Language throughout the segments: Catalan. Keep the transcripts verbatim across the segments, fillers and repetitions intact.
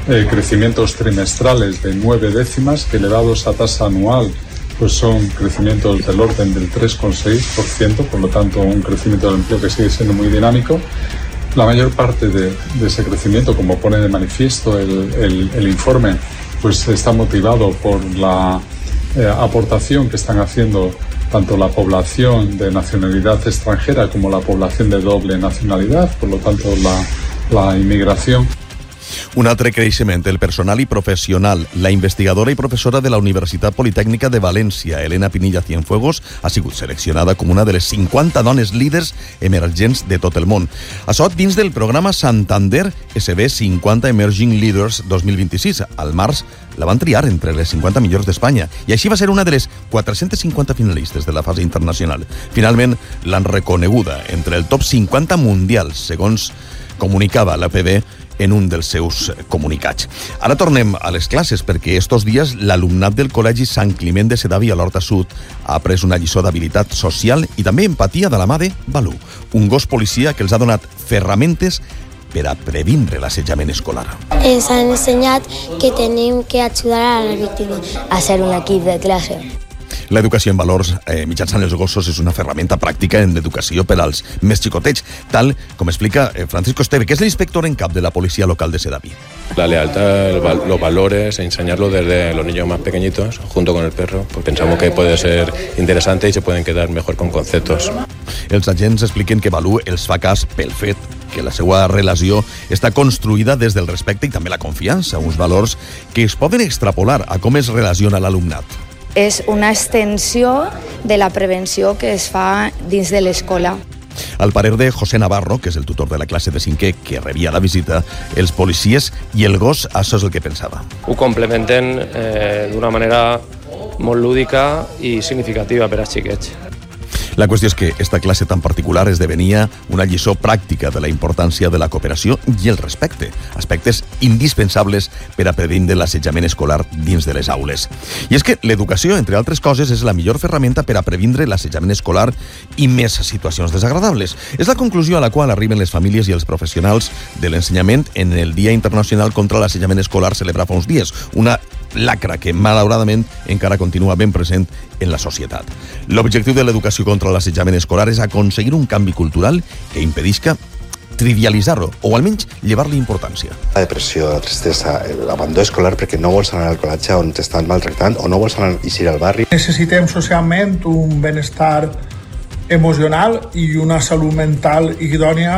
eh, crecimientos trimestrales de nueve décimas, que elevados a tasa anual pues son crecimientos del orden del tres coma seis por ciento, por lo tanto un crecimiento del empleo que sigue siendo muy dinámico. La mayor parte de, de ese crecimiento, como pone de manifiesto el, el, el informe, pues está motivado por la eh, aportación que están haciendo tanto la población de nacionalidad extranjera como la población de doble nacionalidad, por lo tanto la, la inmigración. Un altre creixement, el personal i professional. La investigadora i professora de la Universitat Politècnica de València, Elena Pinilla Cienfuegos, ha sigut seleccionada com una de les cinquanta dones líders emergents de tot el món. Això dins del programa Santander S B cinquanta Emerging Leaders dos mil vint-i-sis. Al març la van triar entre les cinquanta millors d'Espanya i així va ser una de les quatre-centes cinquanta finalistes de la fase internacional. Finalment l'han reconeguda entre el top cinquanta mundials, segons comunicava l'A P B en un dels seus comunicats. Ara tornem a les classes perquè estos dies l'alumnat del Col·legi Sant Climent de Sedaví a l'Horta Sud ha après una lliçó d'habilitat social i també empatia de la mà de Balú, un gos policia que els ha donat ferramentes per a previndre l'assetjament escolar. Ens han ensenyat que tenim que ajudar a la víctima a ser un equip de classe. L'educació en valors eh, mitjançant els gossos és una ferramenta pràctica en l'educació per als més xicotets, tal com explica eh, Francisco Esteve, que es l'inspector en cap de la policía local de Sedaví. La lealtad, los valores, enseñarlo desde los niños más pequeñitos, junto con el perro, pues pensamos que puede ser interesante y se pueden quedar mejor con conceptos. Els agents expliquen que Balú els fa cas pel fet que la seva relació està construïda des del respecte i també la confiança, uns valors que es poden extrapolar a com es relaciona l'alumnat. És una extensió de la prevenció que es fa dins de l'escola. Al parer de José Navarro, que és el tutor de la classe de cinquè que rebia la visita, els policies i el gos, això és el que pensava. Ho complementen eh, d'una manera molt lúdica i significativa per als xiquets. La qüestió és que esta classe tan particular esdevenia una lliçó pràctica de la importància de la cooperació i el respecte, aspectes indispensables per a previndre l'assetjament escolar dins de les aules. I és que l'educació, entre altres coses, és la millor ferramenta per a previndre l'assetjament escolar i més situacions desagradables. És la conclusió a la qual arriben les famílies i els professionals de l'ensenyament en el Dia Internacional contra l'Assetjament Escolar celebrat fa uns dies, una lacra que, malauradament, encara continua ben present en la societat. L'objectiu de l'educació contra l'assetjament escolar és aconseguir un canvi cultural que impedisca trivialitzar-ho, o almenys llevar-li importància. La depressió, la tristesa, l'abandó escolar perquè no vols anar al col·legi on t'estan maltractant o no vols anar a eixir al barri. Necessitem socialment un benestar emocional i una salut mental idònia.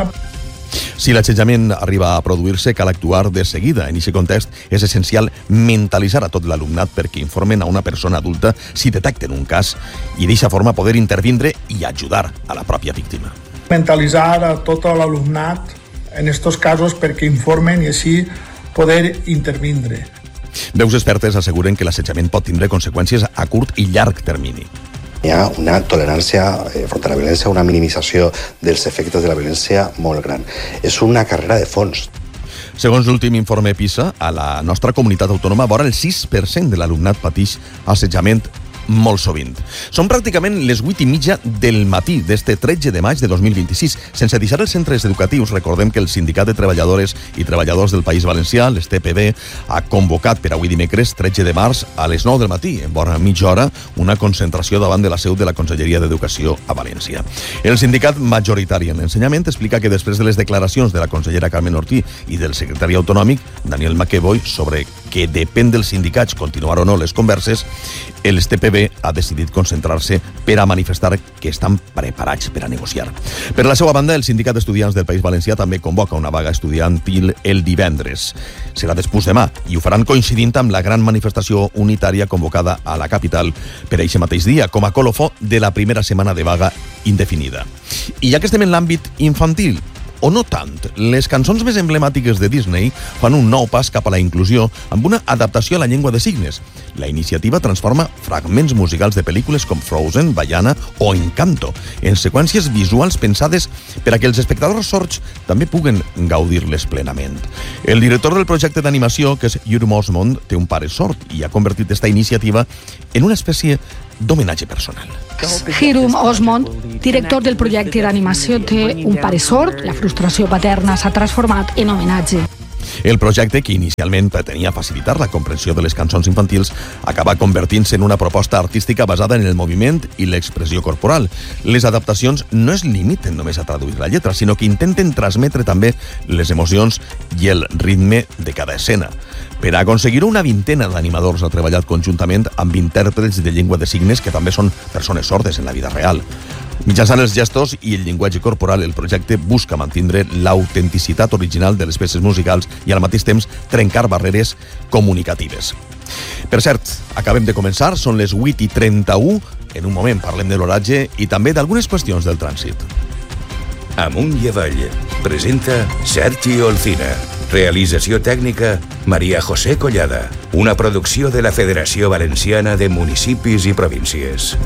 Si l'assetjament arriba a produir-se, cal actuar de seguida. En aquest context és essencial mentalitzar a tot l'alumnat perquè informen a una persona adulta si detecten un cas i d'aquesta forma poder intervindre i ajudar a la pròpia víctima. Mentalitzar a tot l'alumnat en aquests casos perquè informen i així poder intervindre. Veus expertes asseguren que l'assetjament pot tindre conseqüències a curt i llarg termini. Hi ha una tolerància eh, front a la violència, una minimització dels efectes de la violència molt gran. És una carrera de fons. Segons l'últim informe PISA, a la nostra comunitat autònoma vora el sis per cent de l'alumnat pateix assetjament molt sovint. Són pràcticament les vuit i mitja del matí d'este tretze de maig de dos mil vint-i-sis. Sense deixar els centres educatius, recordem que el Sindicat de Treballadores i Treballadors del País Valencià, l'S T P B, ha convocat per avui dimecres, tretze de març, a les nou del matí, en vora mitja hora, una concentració davant de la seu de la Conselleria d'Educació a València. El sindicat majoritari en l'ensenyament explica que després de les declaracions de la consellera Carmen Ortí i del secretari autonòmic, Daniel McEvoy, sobre que depèn dels sindicats continuar o no les converses, el S T P B ha decidit concentrar-se per a manifestar que estan preparats per a negociar. Per la seva banda, el Sindicat d'Estudiants del País Valencià també convoca una vaga estudiantil el divendres. Serà després demà i ho faran coincidint amb la gran manifestació unitària convocada a la capital per a aquest mateix dia, com a colofó de la primera setmana de vaga indefinida. I ja que estem en l'àmbit infantil, o no tant, les cançons més emblemàtiques de Disney fan un nou pas cap a la inclusió amb una adaptació a la llengua de signes. La iniciativa transforma fragments musicals de pel·lícules com Frozen, Vaiana o Encanto en seqüències visuals pensades per a que els espectadors sords també puguen gaudir-les plenament. El director del projecte d'animació, que és Yuri Mosmond, té un pare sord i ha convertit aquesta iniciativa en una espècie d'homenatge personal. Hiram Osmond, director del projecte d'animació, té un pare sord. La frustració paterna s'ha transformat en homenatge. El projecte, que inicialment pretenia facilitar la comprensió de les cançons infantils, acaba convertint-se en una proposta artística basada en el moviment i l'expressió corporal. Les adaptacions no es limiten només a traduir la lletra, sinó que intenten transmetre també les emocions i el ritme de cada escena. Per a aconseguir-ho, una vintena d'animadors ha treballat conjuntament amb intèrprets de llengua de signes que també són persones sordes en la vida real. Mitjançant els gestos i el llenguatge corporal, el projecte busca mantindre l'autenticitat original de les peces musicals i al mateix temps trencar barreres comunicatives. Per cert, acabem de començar, són les vuit i trenta-u, en un moment parlem de l'oratge i també d'algunes qüestions del trànsit. Amunt i avall, presenta Sergi Olcina. Realització tècnica, Maria José Collada. Una producció de la Federació Valenciana de Municipis i Províncies.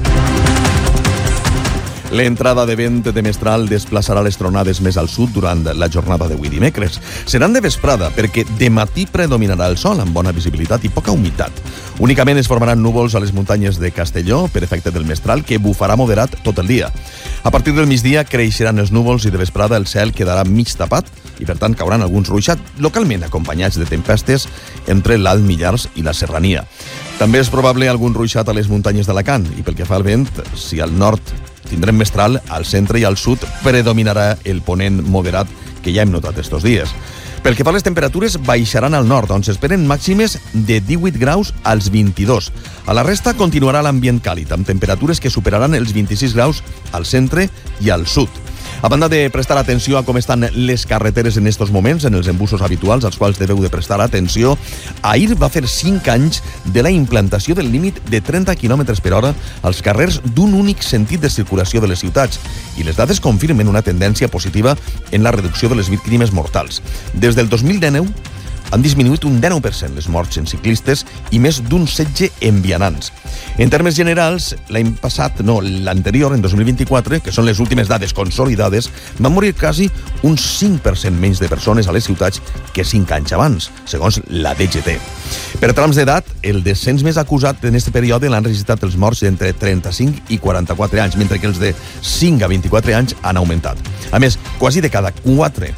L'entrada de vent de Mestral desplaçarà les tronades més al sud durant la jornada d'avui dimecres. Seran de vesprada perquè de matí predominarà el sol amb bona visibilitat i poca humitat. Únicament es formaran núvols a les muntanyes de Castelló per efecte del mestral, que bufarà moderat tot el dia. A partir del migdia creixeran els núvols i de vesprada el cel quedarà mig tapat i per tant cauran alguns ruixats, localment acompanyats de tempestes entre l'Alt Millars i la Serrania. També és probable algun ruixat a les muntanyes d'Alacant i pel que fa al vent, si al nord tindrem mestral, al centre i al sud predominarà el ponent moderat que ja hem notat estos dies. Pel que fa a les temperatures, baixaran al nord, on s'esperen màximes de divuit graus als vint-i-dos. A la resta continuarà l'ambient càlid, amb temperatures que superaran els vint-i-sis graus al centre i al sud. A banda de prestar atenció a com estan les carreteres en estos moments, en els embussos habituals als quals deveu de prestar atenció, ahir va fer cinc anys de la implantació del límit de trenta quilòmetres per hora als carrers d'un únic sentit de circulació de les ciutats, i les dades confirmen una tendència positiva en la reducció de les víctimes mortals. Des del dos mil dinou han disminuït un dinou per cent les morts en ciclistes i més d'un setze en vianants. En termes generals, l'any passat, no, l'anterior, en dos mil vint-i-quatre, que són les últimes dades consolidades, van morir quasi un cinc per cent menys de persones a les ciutats que cinc anys abans, segons la D G T. Per trams d'edat, el descens més acusat en aquest període l'han registrat els morts d'entre trenta-cinc i quaranta-quatre anys, mentre que els de cinc a vint-i-quatre anys han augmentat. A més, quasi de cada quatre,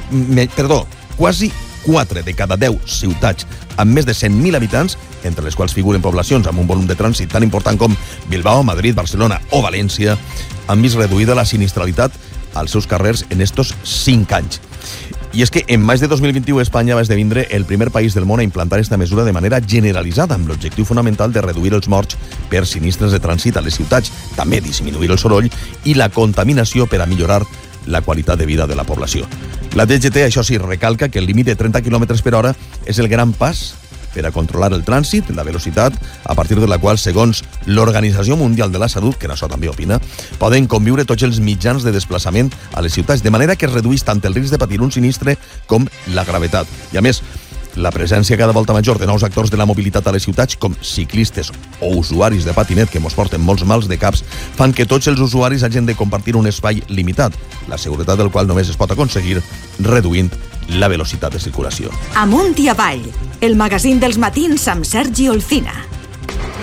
perdó, quasi quatre de cada deu ciutats amb més de cent mil habitants, entre les quals figuren poblacions amb un volum de trànsit tan important com Bilbao, Madrid, Barcelona o València, han vist reduïda la sinistralitat als seus carrers en estos cinc anys. I és que en maig de dos mil vint-i-u Espanya va esdevindre el primer país del món a implantar esta mesura de manera generalitzada, amb l'objectiu fonamental de reduir els morts per sinistres de trànsit a les ciutats, també disminuir el soroll i la contaminació per a millorar la qualitat de vida de la població. La D G T, això sí, recalca que el límit de trenta quilòmetres per hora és el gran pas per a controlar el trànsit, la velocitat, a partir de la qual, segons l'Organització Mundial de la Salut, que en això també opina, poden conviure tots els mitjans de desplaçament a les ciutats, de manera que es reduís tant el risc de patir un sinistre com la gravetat. I a més, la presència cada volta major de nous actors de la mobilitat a les ciutats, com ciclistes o usuaris de patinet que mos porten molts mals de caps, fan que tots els usuaris hagin de compartir un espai limitat, la seguretat del qual només es pot aconseguir reduint la velocitat de circulació. Amunt i avall, el magazín dels matins amb Sergi Olcina.